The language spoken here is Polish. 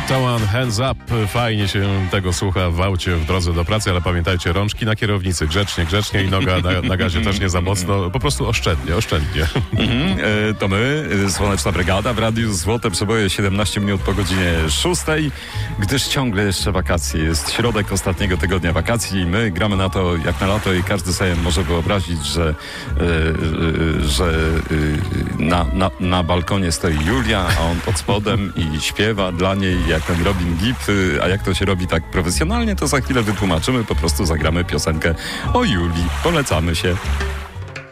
Deftones, Hands Up. Fajnie się tego słucha w aucie w drodze do pracy, ale pamiętajcie, rączki na kierownicy, grzecznie i noga na gazie też nie za mocno, po prostu oszczędnie. To my, Słoneczna Brygada w Radiu Złote Przeboje, 17 minut po godzinie 6, gdyż ciągle jeszcze wakacje. Jest środek ostatniego tygodnia wakacji i my gramy na to jak na lato i każdy sobie może wyobrazić, że na balkonie stoi Julia, a on pod spodem i śpiewa dla niej jak ten Robin Gibb, a jak to się robi tak profesjonalnie, to za chwilę wytłumaczymy, po prostu zagramy piosenkę o Julii. Polecamy się.